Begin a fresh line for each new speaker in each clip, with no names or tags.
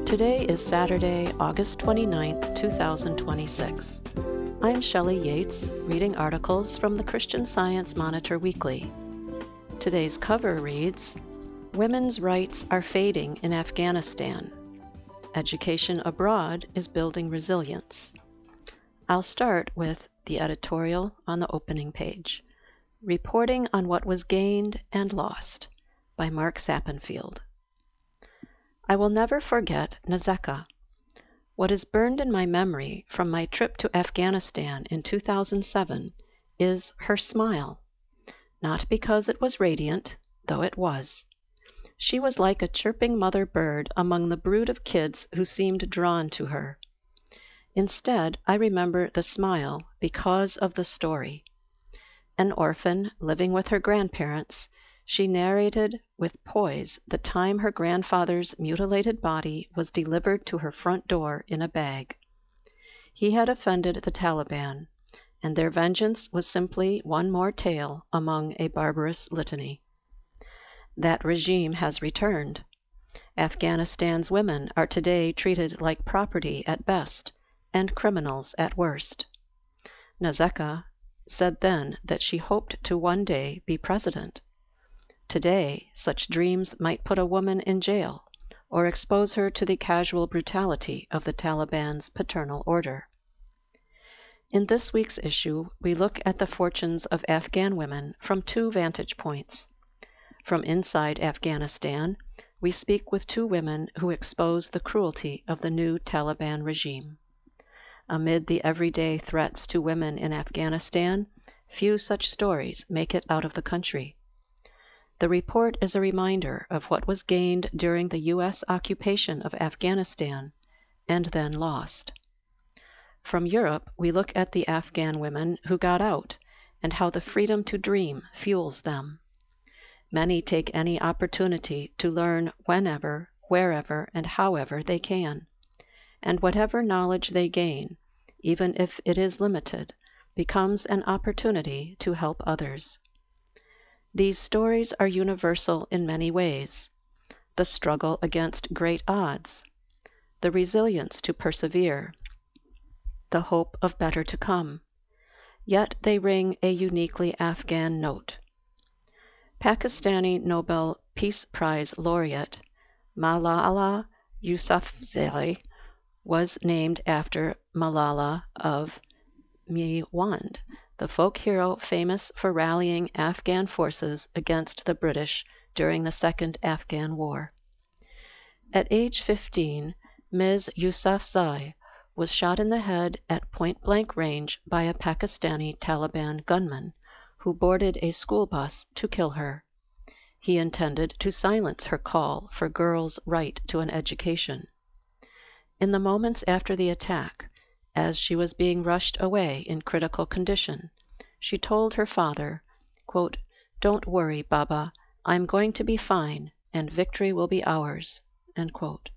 Today is Saturday, August 29th, 2026. I'm Shelley Yates, reading articles from the Christian Science Monitor Weekly. Today's cover reads, Women's Rights Are Fading in Afghanistan. Education Abroad is Building Resilience. I'll start with the editorial on the opening page. Reporting on What Was Gained and Lost by Mark Sappenfield. I will never forget Nazeka. What is burned in my memory from my trip to Afghanistan in 2007 is her smile. Not because it was radiant, though it was. She was like a chirping mother bird among the brood of kids who seemed drawn to her. Instead, I remember the smile because of the story. An orphan living with her grandparents, she narrated with poise the time her grandfather's mutilated body was delivered to her front door in a bag. He had offended the Taliban, and their vengeance was simply one more tale among a barbarous litany. That regime has returned. Afghanistan's women are today treated like property at best, and criminals at worst. Nazeka said then that she hoped to one day be president. Today, such dreams might put a woman in jail or expose her to the casual brutality of the Taliban's paternal order. In this week's issue, we look at the fortunes of Afghan women from two vantage points. From inside Afghanistan, we speak with two women who expose the cruelty of the new Taliban regime. Amid the everyday threats to women in Afghanistan, few such stories make it out of the country. The report is a reminder of what was gained during the U.S. occupation of Afghanistan and then lost. From Europe, we look at the Afghan women who got out and how the freedom to dream fuels them. Many take any opportunity to learn whenever, wherever, and however they can. And whatever knowledge they gain, even if it is limited, becomes an opportunity to help others. These stories are universal in many ways. The struggle against great odds, the resilience to persevere, the hope of better to come. Yet they ring a uniquely Afghan note. Pakistani Nobel Peace Prize laureate Malala Yousafzai was named after Malala of Mewand, the folk hero famous for rallying Afghan forces against the British during the Second Afghan War. At age 15, Ms. Yousafzai was shot in the head at point-blank range by a Pakistani Taliban gunman who boarded a school bus to kill her. He intended to silence her call for girls' right to an education. In the moments after the attack, as she was being rushed away in critical condition, she told her father, quote, "Don't worry, Baba, I'm going to be fine, and victory will be ours." End quote.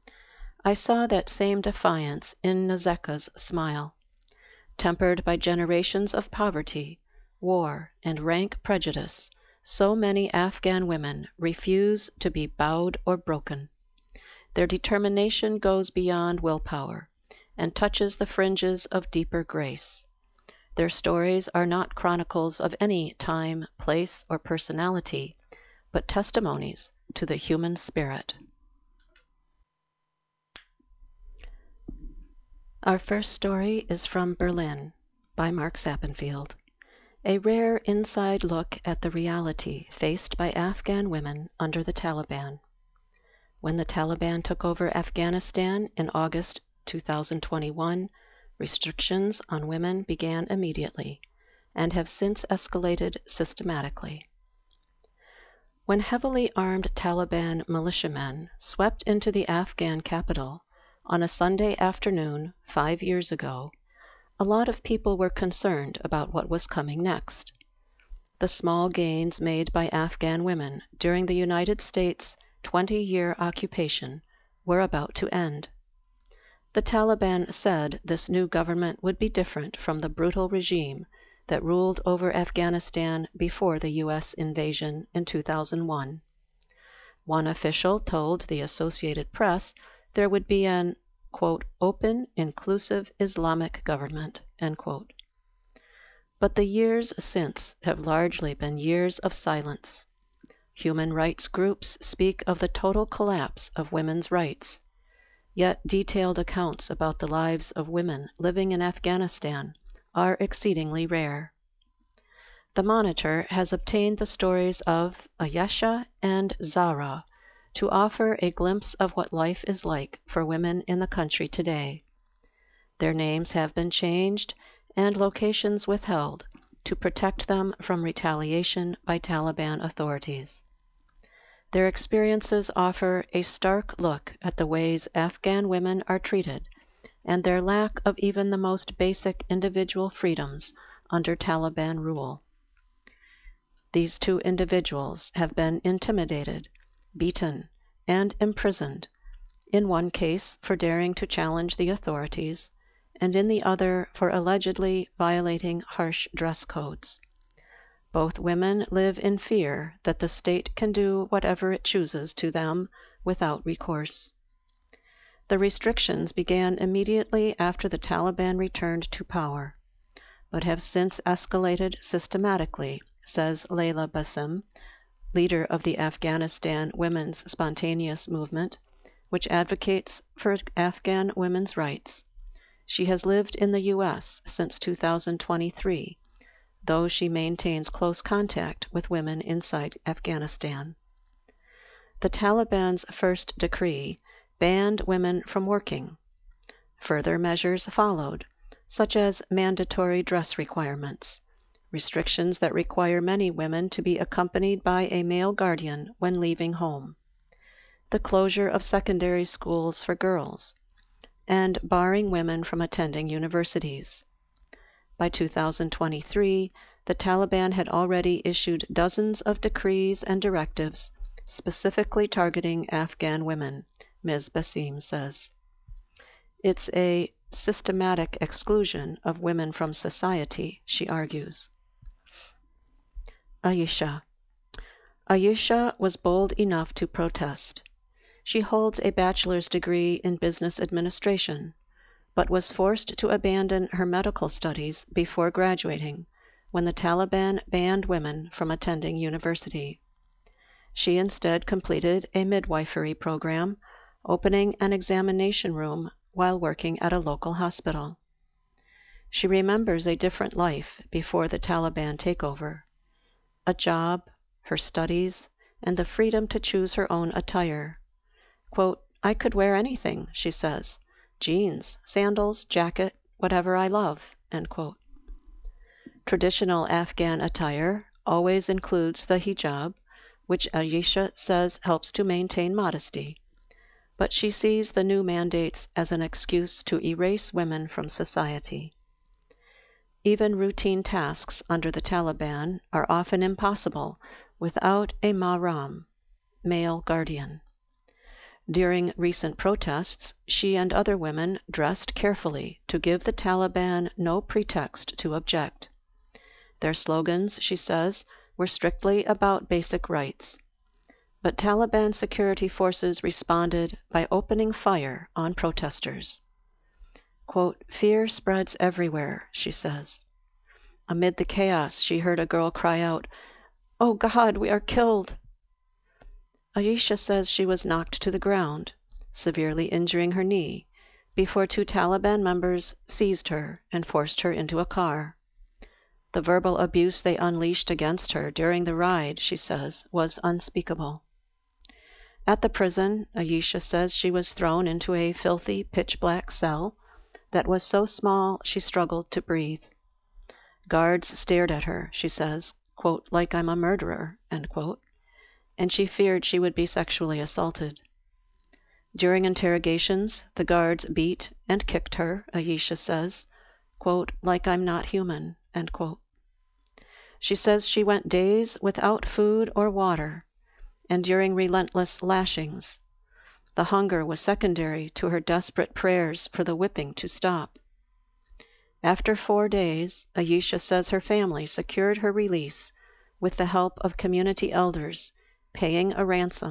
I saw that same defiance in Nazeka's smile. Tempered by generations of poverty, war, and rank prejudice, so many Afghan women refuse to be bowed or broken. Their determination goes beyond willpower and touches the fringes of deeper grace. Their stories are not chronicles of any time, place, or personality, but testimonies to the human spirit. Our first story is from Berlin by Mark Sappenfield, a rare inside look at the reality faced by Afghan women under the Taliban. When the Taliban took over Afghanistan in August 2021, restrictions on women began immediately and have since escalated systematically. When heavily armed Taliban militiamen swept into the Afghan capital on a Sunday afternoon 5 years ago, a lot of people were concerned about what was coming next. The small gains made by Afghan women during the United States' 20-year occupation were about to end. The Taliban said this new government would be different from the brutal regime that ruled over Afghanistan before the U.S. invasion in 2001. One official told the Associated Press there would be an, quote, open, inclusive Islamic government, end quote. But the years since have largely been years of silence. Human rights groups speak of the total collapse of women's rights, yet detailed accounts about the lives of women living in Afghanistan are exceedingly rare. The Monitor has obtained the stories of Ayesha and Zahra to offer a glimpse of what life is like for women in the country today. Their names have been changed and locations withheld to protect them from retaliation by Taliban authorities. Their experiences offer a stark look at the ways Afghan women are treated and their lack of even the most basic individual freedoms under Taliban rule. These two individuals have been intimidated, beaten, and imprisoned, in one case for daring to challenge the authorities, and in the other for allegedly violating harsh dress codes. Both women live in fear that the state can do whatever it chooses to them without recourse. The restrictions began immediately after the Taliban returned to power, but have since escalated systematically, says Layla Basim, leader of the Afghanistan Women's Spontaneous Movement, which advocates for Afghan women's rights. She has lived in the U.S. since 2023, though she maintains close contact with women inside Afghanistan. The Taliban's first decree banned women from working. Further measures followed, such as mandatory dress requirements, restrictions that require many women to be accompanied by a male guardian when leaving home, the closure of secondary schools for girls, and barring women from attending universities. By 2023, the Taliban had already issued dozens of decrees and directives specifically targeting Afghan women, Ms. Basim says. It's a systematic exclusion of women from society, she argues. Ayesha. Ayesha was bold enough to protest. She holds a bachelor's degree in business administration, but was forced to abandon her medical studies before graduating when the Taliban banned women from attending university. She instead completed a midwifery program, opening an examination room while working at a local hospital. She remembers a different life before the Taliban takeover. A job, her studies, and the freedom to choose her own attire. Quote, I could wear anything, she says, jeans, sandals, jacket, whatever I love, end quote. Traditional Afghan attire always includes the hijab, which Ayesha says helps to maintain modesty, but she sees the new mandates as an excuse to erase women from society. Even routine tasks under the Taliban are often impossible without a mahram, male guardian. During recent protests, she and other women dressed carefully to give the Taliban no pretext to object. Their slogans, she says, were strictly about basic rights. But Taliban security forces responded by opening fire on protesters. Quote, fear spreads everywhere, she says. Amid the chaos, she heard a girl cry out, "Oh God, we are killed!" Ayesha says she was knocked to the ground, severely injuring her knee, before two Taliban members seized her and forced her into a car. The verbal abuse they unleashed against her during the ride, she says, was unspeakable. At the prison, Ayesha says she was thrown into a filthy, pitch-black cell that was so small she struggled to breathe. Guards stared at her, she says, quote, like I'm a murderer, end quote, and she feared she would be sexually assaulted. During interrogations, the guards beat and kicked her, Ayesha says, quote, like I'm not human, end quote. She says she went days without food or water, and during relentless lashings. The hunger was secondary to her desperate prayers for the whipping to stop. After 4 days, Ayesha says her family secured her release with the help of community elders, paying a ransom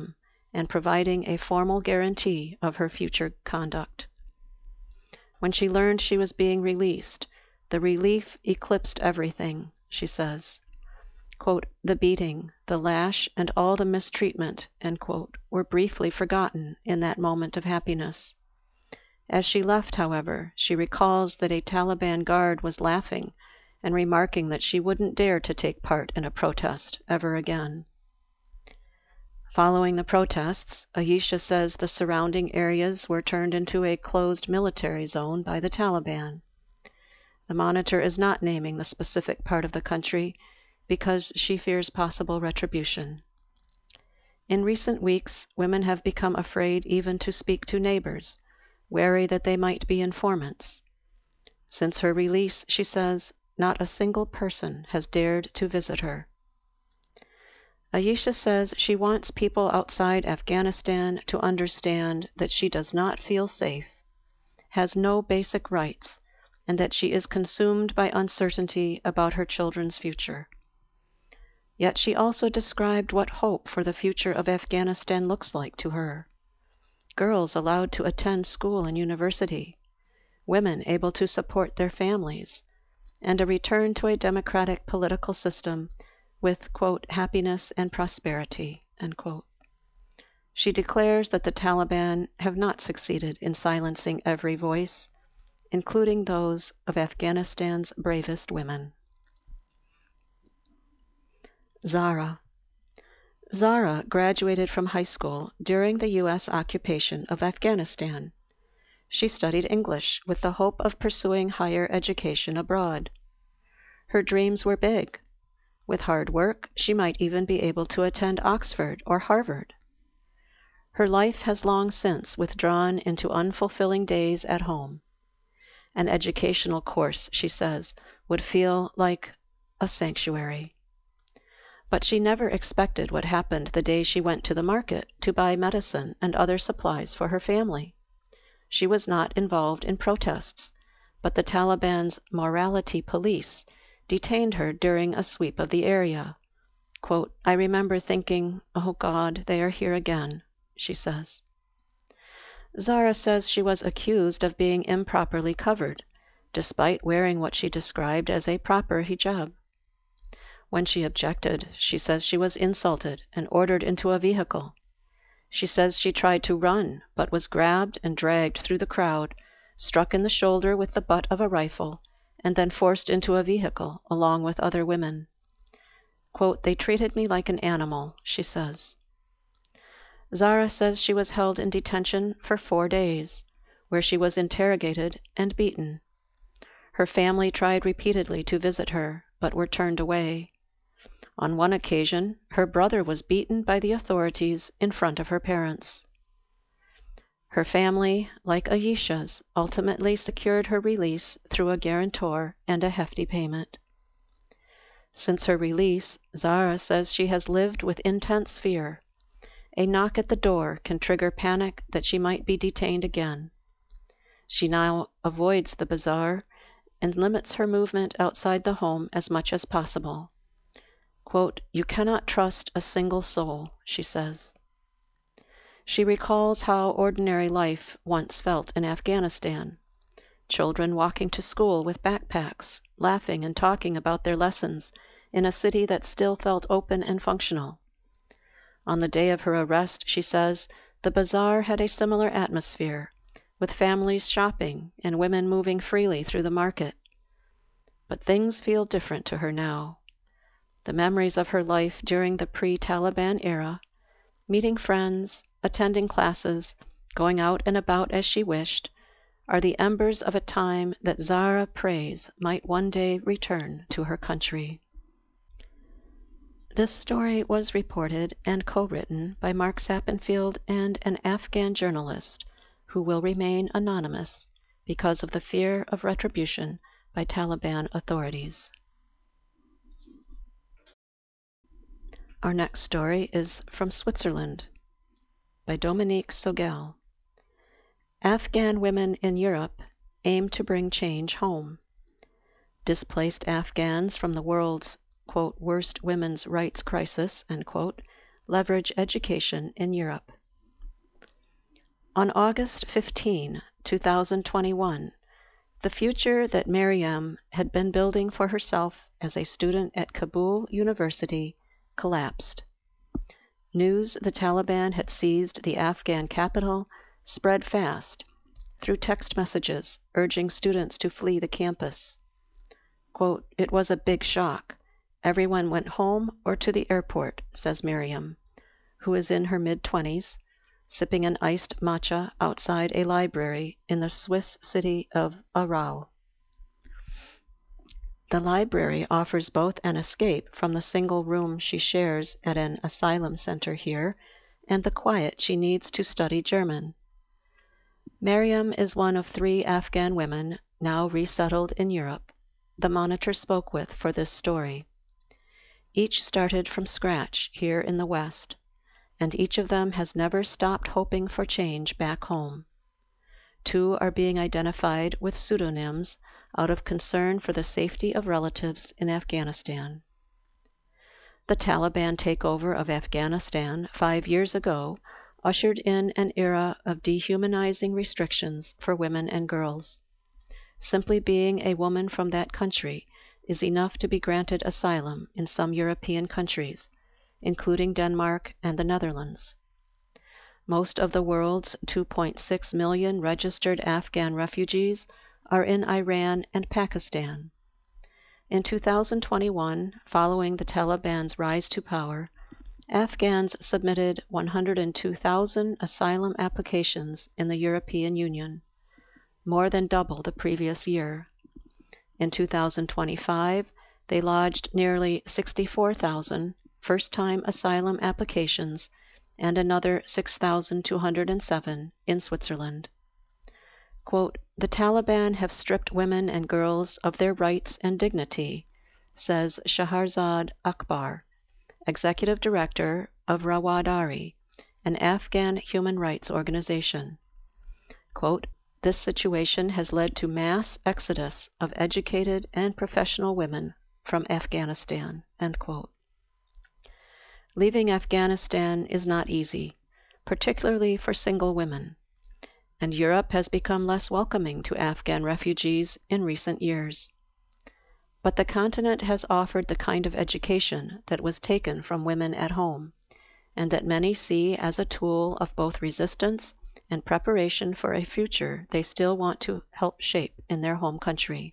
and providing a formal guarantee of her future conduct. When she learned she was being released, the relief eclipsed everything, she says. Quote, the beating, the lash, and all the mistreatment, end quote, were briefly forgotten in that moment of happiness. As she left, however, she recalls that a Taliban guard was laughing and remarking that she wouldn't dare to take part in a protest ever again. Following the protests, Ayesha says the surrounding areas were turned into a closed military zone by the Taliban. The monitor is not naming the specific part of the country because she fears possible retribution. In recent weeks, women have become afraid even to speak to neighbors, wary that they might be informants. Since her release, she says, not a single person has dared to visit her. Ayesha says she wants people outside Afghanistan to understand that she does not feel safe, has no basic rights, and that she is consumed by uncertainty about her children's future. Yet she also described what hope for the future of Afghanistan looks like to her. Girls allowed to attend school and university, women able to support their families, and a return to a democratic political system with, quote, happiness and prosperity, end quote. She declares that the Taliban have not succeeded in silencing every voice, including those of Afghanistan's bravest women. Zara. Zara graduated from high school during the U.S. occupation of Afghanistan. She studied English with the hope of pursuing higher education abroad. Her dreams were big. With hard work, she might even be able to attend Oxford or Harvard. Her life has long since withdrawn into unfulfilling days at home. An educational course, she says, would feel like a sanctuary. But she never expected what happened the day she went to the market to buy medicine and other supplies for her family. She was not involved in protests, but the Taliban's morality police detained her during a sweep of the area. Quote, I remember thinking, oh God, they are here again, she says. Zara says she was accused of being improperly covered, despite wearing what she described as a proper hijab. When she objected, she says she was insulted and ordered into a vehicle. She says she tried to run, but was grabbed and dragged through the crowd, struck in the shoulder with the butt of a rifle, and then forced into a vehicle along with other women. Quote, they treated me like an animal, she says. Zara says she was held in detention for 4 days, where she was interrogated and beaten. Her family tried repeatedly to visit her, but were turned away. On one occasion, her brother was beaten by the authorities in front of her parents. Her family, like Ayesha's, ultimately secured her release through a guarantor and a hefty payment. Since her release, Zara says she has lived with intense fear. A knock at the door can trigger panic that she might be detained again. She now avoids the bazaar and limits her movement outside the home as much as possible. Quote, you cannot trust a single soul, she says. She recalls how ordinary life once felt in Afghanistan. Children walking to school with backpacks, laughing and talking about their lessons in a city that still felt open and functional. On the day of her arrest, she says, the bazaar had a similar atmosphere, with families shopping and women moving freely through the market. But things feel different to her now. The memories of her life during the pre-Taliban era, meeting friends, attending classes, going out and about as she wished, are the embers of a time that Zara prays might one day return to her country. This story was reported and co-written by Mark Sappenfield and an Afghan journalist who will remain anonymous because of the fear of retribution by Taliban authorities. Our next story is from Switzerland by Dominique Sogel. Afghan women in Europe aim to bring change home. Displaced Afghans from the world's, quote, worst women's rights crisis, end quote, leverage education in Europe, On August 15, 2021, the future that Maryam had been building for herself as a student at Kabul University collapsed. News the Taliban had seized the Afghan capital spread fast through text messages urging students to flee the campus. Quote, "It was a big shock. Everyone went home or to the airport," says Maryam, who is in her mid-20s, sipping an iced matcha outside a library in the Swiss city of Aarau. The library offers both an escape from the single room she shares at an asylum center here and the quiet she needs to study German. Maryam is one of 3 Afghan women now resettled in Europe the Monitor spoke with for this story. Each started from scratch here in the West, and each of them has never stopped hoping for change back home. 2 are being identified with pseudonyms out of concern for the safety of relatives in Afghanistan. The Taliban takeover of Afghanistan 5 years ago ushered in an era of dehumanizing restrictions for women and girls. Simply being a woman from that country is enough to be granted asylum in some European countries, including Denmark and the Netherlands. Most of the world's 2.6 million registered Afghan refugees are in Iran and Pakistan. In 2021, following the Taliban's rise to power, Afghans submitted 102,000 asylum applications in the European Union, more than double the previous year. In 2025, they lodged nearly 64,000 first-time asylum applications and another 6,207 in Switzerland. Quote, "The Taliban have stripped women and girls of their rights and dignity," says Shahrazad Akbar, executive director of Rawadari, an Afghan human rights organization. Quote, "This situation has led to mass exodus of educated and professional women from Afghanistan." End quote. Leaving Afghanistan is not easy, particularly for single women, and Europe has become less welcoming to Afghan refugees in recent years. But the continent has offered the kind of education that was taken from women at home, and that many see as a tool of both resistance and preparation for a future they still want to help shape in their home country.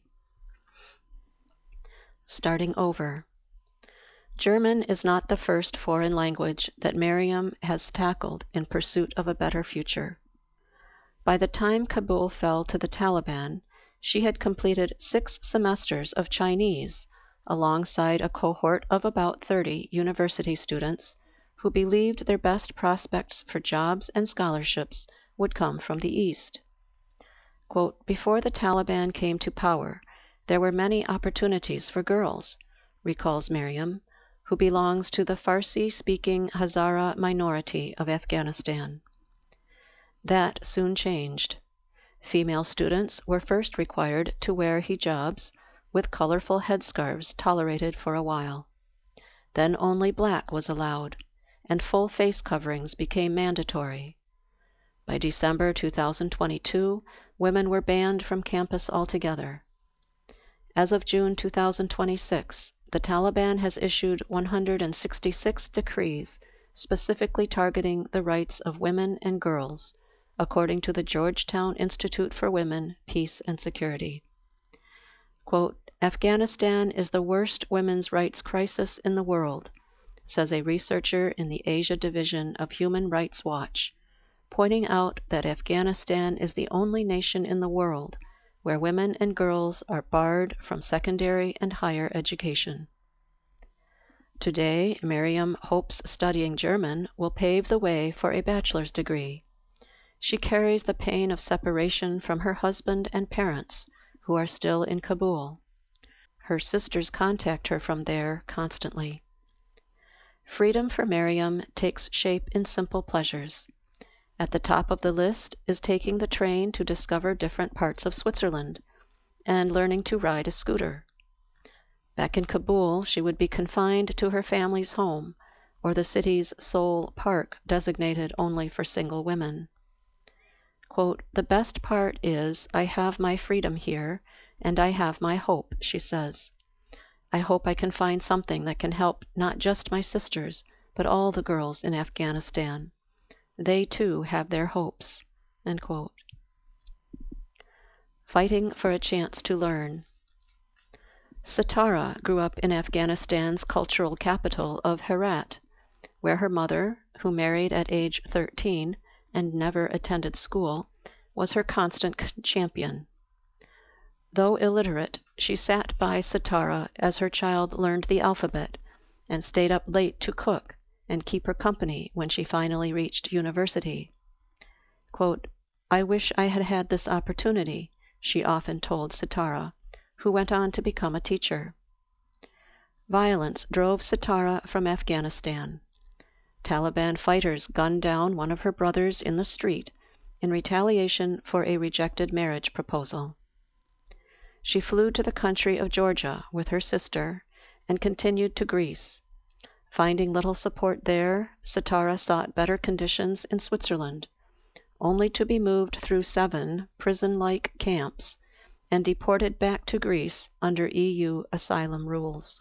Starting over. German is not the first foreign language that Maryam has tackled in pursuit of a better future. By the time Kabul fell to the Taliban, she had completed 6 semesters of Chinese alongside a cohort of about 30 university students who believed their best prospects for jobs and scholarships would come from the East. Quote, "Before the Taliban came to power, there were many opportunities for girls," recalls Maryam, who belongs to the Farsi-speaking Hazara minority of Afghanistan. That soon changed. Female students were first required to wear hijabs, with colorful headscarves tolerated for a while. Then only black was allowed, and full face coverings became mandatory. By December 2022, women were banned from campus altogether. As of June 2026, the Taliban has issued 166 decrees specifically targeting the rights of women and girls, according to the Georgetown Institute for Women, Peace and Security. Quote, "Afghanistan is the worst women's rights crisis in the world," says a researcher in the Asia Division of Human Rights Watch, pointing out that Afghanistan is the only nation in the world where women and girls are barred from secondary and higher education. Today, Maryam hopes studying German will pave the way for a bachelor's degree. She carries the pain of separation from her husband and parents, who are still in Kabul. Her sisters contact her from there constantly. Freedom for Maryam takes shape in simple pleasures. At the top of the list is taking the train to discover different parts of Switzerland and learning to ride a scooter. Back in Kabul, she would be confined to her family's home or the city's sole park designated only for single women. Quote, "The best part is I have my freedom here, and I have my hope," she says. "I hope I can find something that can help not just my sisters, but all the girls in Afghanistan. They, too, have their hopes." End quote. Fighting for a chance to learn. Sitara grew up in Afghanistan's cultural capital of Herat, where her mother, who married at age 13 and never attended school, was her constant champion. Though illiterate, she sat by Sitara as her child learned the alphabet, and stayed up late to cook and keep her company when she finally reached university. Quote, "I wish I had had this opportunity," she often told Sitara, who went on to become a teacher. Violence drove Sitara from Afghanistan. Taliban fighters gunned down one of her brothers in the street in retaliation for a rejected marriage proposal. She flew to the country of Georgia with her sister and continued to Greece. Finding little support there, Sitara sought better conditions in Switzerland, only to be moved through 7 prison-like camps and deported back to Greece under EU asylum rules.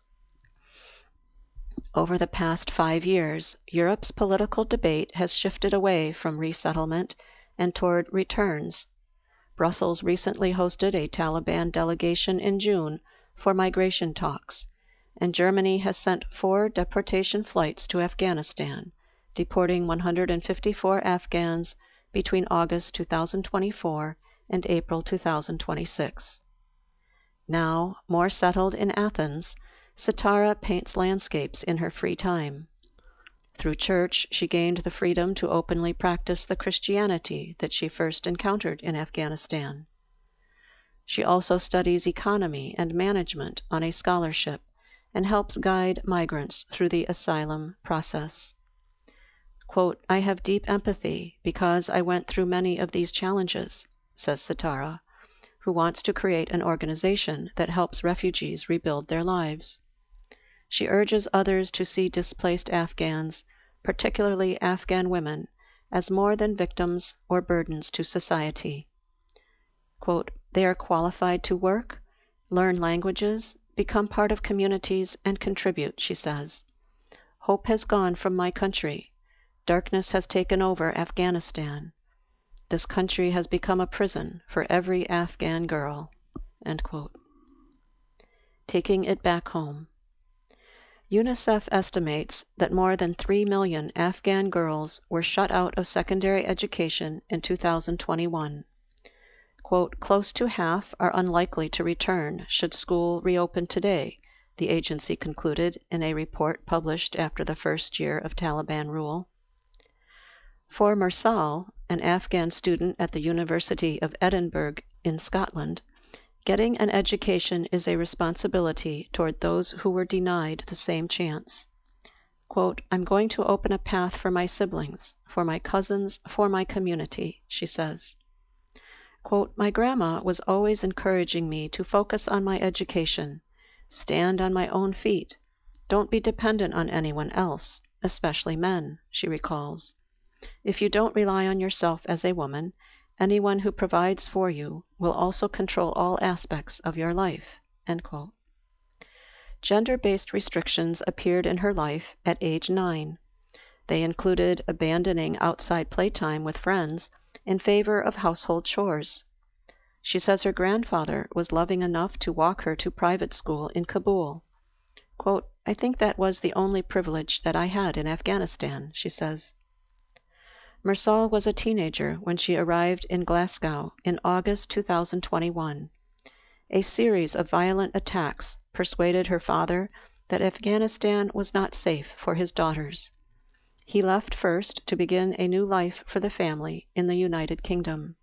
Over the past 5 years, Europe's political debate has shifted away from resettlement and toward returns. Brussels recently hosted a Taliban delegation in June for migration talks, and Germany has sent 4 deportation flights to Afghanistan, deporting 154 Afghans between August 2024 and April 2026. Now, more settled in Athens, Sitara paints landscapes in her free time. Through church, she gained the freedom to openly practice the Christianity that she first encountered in Afghanistan. She also studies economy and management on a scholarship and helps guide migrants through the asylum process. Quote, "I have deep empathy because I went through many of these challenges," says Sitara, who wants to create an organization that helps refugees rebuild their lives. She urges others to see displaced Afghans, particularly Afghan women, as more than victims or burdens to society. Quote, "They are qualified to work, learn languages, become part of communities, and contribute," she says. "Hope has gone from my country. Darkness has taken over Afghanistan. This country has become a prison for every Afghan girl." End quote. Taking it back home. UNICEF estimates that more than 3 million Afghan girls were shut out of secondary education in 2021. Quote, "Close to half are unlikely to return should school reopen today," the agency concluded in a report published after the first year of Taliban rule. For Mursal, an Afghan student at the University of Edinburgh in Scotland, getting an education is a responsibility toward those who were denied the same chance. Quote, "I'm going to open a path for my siblings, for my cousins, for my community," she says. Quote, "My grandma was always encouraging me to focus on my education, stand on my own feet, don't be dependent on anyone else, especially men," she recalls. "If you don't rely on yourself as a woman, anyone who provides for you will also control all aspects of your life." End quote. Gender-based restrictions appeared in her life at age 9. They included abandoning outside playtime with friends in favor of household chores. She says her grandfather was loving enough to walk her to private school in Kabul. Quote, "I think that was the only privilege that I had in Afghanistan," she says. Mursal was a teenager when she arrived in Glasgow in August 2021. A series of violent attacks persuaded her father that Afghanistan was not safe for his daughters. He left first to begin a new life for the family in the United Kingdom.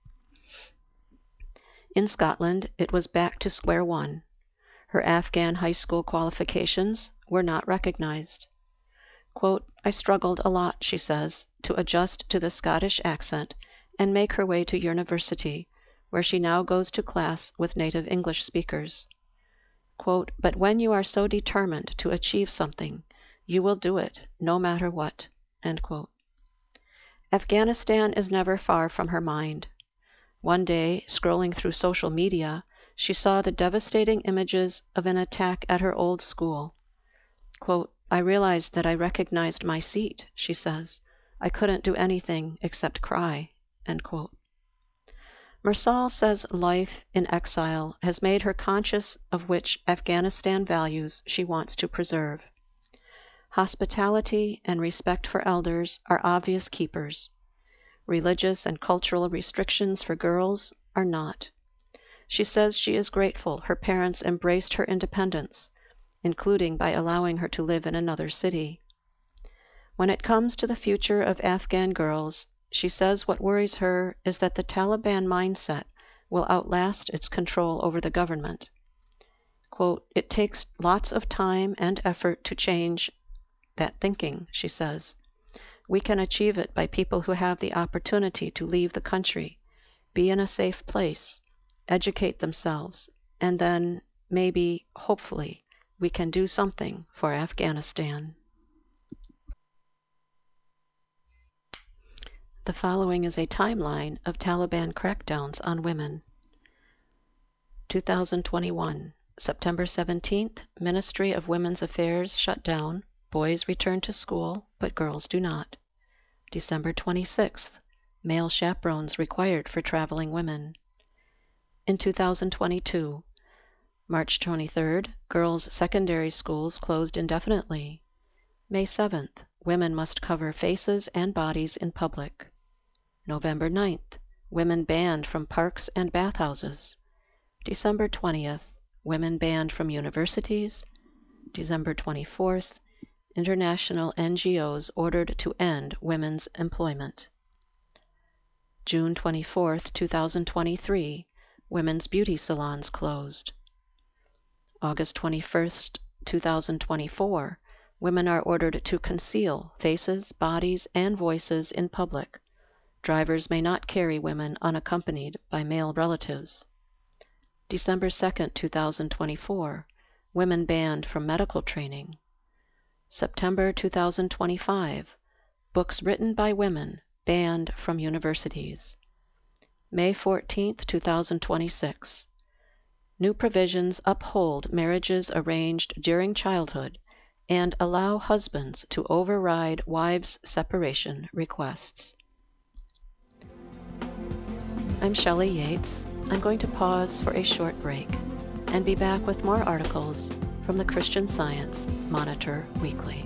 In Scotland, it was back to square one. Her Afghan high school qualifications were not recognized. Quote, "I struggled a lot," she says, to adjust to the Scottish accent and make her way to university, where she now goes to class with native English speakers. Quote, "But when you are so determined to achieve something, you will do it, no matter what." End quote. Afghanistan is never far from her mind. One day, scrolling through social media, she saw the devastating images of an attack at her old school. Quote, "I realized that I recognized my seat," she says. "I couldn't do anything except cry." End quote. Mersal says life in exile has made her conscious of which Afghanistan values she wants to preserve. Hospitality and respect for elders are obvious keepers. Religious and cultural restrictions for girls are not. She says she is grateful her parents embraced her independence, including by allowing her to live in another city. When it comes to the future of Afghan girls, she says what worries her is that the Taliban mindset will outlast its control over the government. Quote, "It takes lots of time and effort to change that thinking," she says. "We can achieve it by people who have the opportunity to leave the country, be in a safe place, educate themselves, and then, maybe, hopefully, we can do something for Afghanistan." The following is a timeline of Taliban crackdowns on women. 2021, September 17th, Ministry of Women's Affairs shut down. Boys return to school, but girls do not. December 26th, male chaperones required for traveling women. In 2022, March 23rd, girls' secondary schools closed indefinitely. May 7th, women must cover faces and bodies in public. November 9th, women banned from parks and bathhouses. December 20th, women banned from universities. December 24th, international NGOs ordered to end women's employment. June 24th, 2023, women's beauty salons closed. August 21st, 2024, women are ordered to conceal faces, bodies, and voices in public. Drivers may not carry women unaccompanied by male relatives. December 2nd, 2024, women banned from medical training. September 2025, books written by women banned from universities. May 14th, 2026, new provisions uphold marriages arranged during childhood and allow husbands to override wives' separation requests. I'm Shelley Yates. I'm going to pause for a short break and be back with more articles from the Christian Science Monitor Weekly.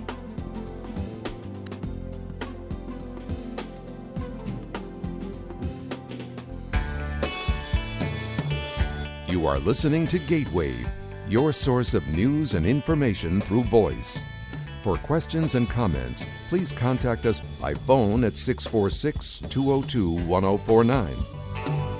You are listening to Gatewave, your source of news and information through voice. For questions and comments, please contact us by phone at 646-202-1049.